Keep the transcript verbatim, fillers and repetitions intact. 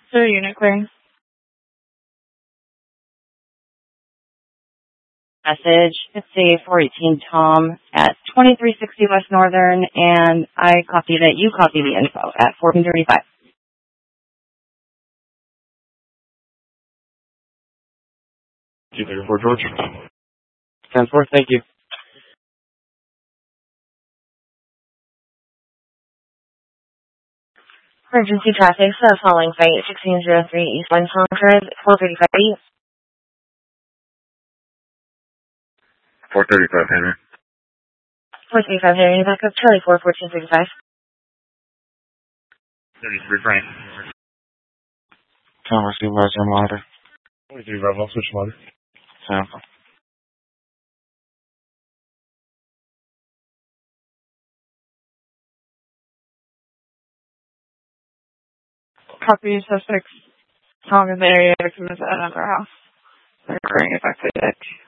So unit clearing. Message, it's a four eighteen Tom at twenty-three sixty West Northern, and I copied it. You copy the info at fourteen thirty-five. two thirty-four, George. ten four, thank you. Emergency traffic, so following flight sixteen oh three East one Concord, four thirty-five East. four thirty-five, Henry. four thirty-five Henry, backup, Charlie four, fourteen thirty-five. thirty-three, Frank. Tower supervisor monitor. twenty-three, Bravo, switch monitor. Sample. Copy suspects. Tom in the area, victim is at another house. They're carrying it back to the deck.